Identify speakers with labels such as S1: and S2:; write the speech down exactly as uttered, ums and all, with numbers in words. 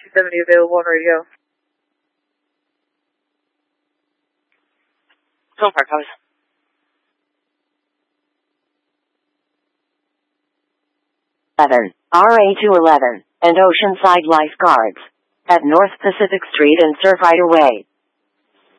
S1: seventy available on radio.
S2: Phone Park, copy.
S3: eleven, R A two eleven, and Oceanside Lifeguards at North Pacific Street and Surfrider Way.